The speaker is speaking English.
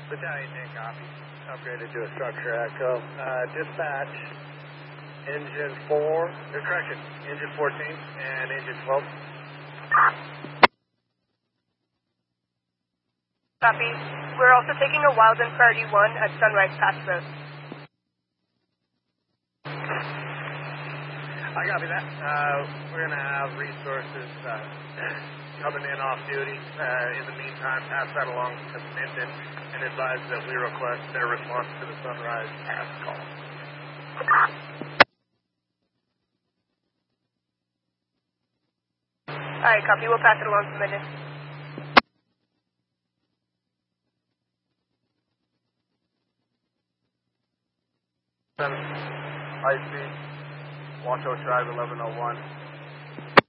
Battalion 10 copy. Upgraded to a structure echo. Dispatch, engine 4, correction, engine 14 and engine 12. Copy. We're also taking a Wilden Priority 1 at Sunrise Pass Road. I copy that. We're going to have resources coming in off duty. In the meantime, pass that along to Minden and advise that we request their response to the Sunrise Pass call. Alright, copy. We'll pass it along to Minden. High speed, Washoe Drive 1101.